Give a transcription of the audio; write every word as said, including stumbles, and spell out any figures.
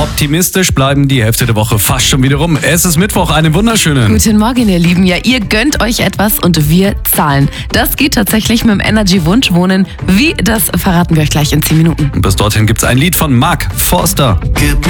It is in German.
Optimistisch bleiben, die Hälfte der Woche fast schon wieder rum. Es ist Mittwoch, einen wunderschönen. Guten Morgen, ihr Lieben. Ja, ihr gönnt euch etwas und wir zahlen. Das geht tatsächlich mit dem Energy Wunschwohnen. Wie, das verraten wir euch gleich in zehn Minuten. Bis dorthin gibt's ein Lied von Mark Forster. Gib mir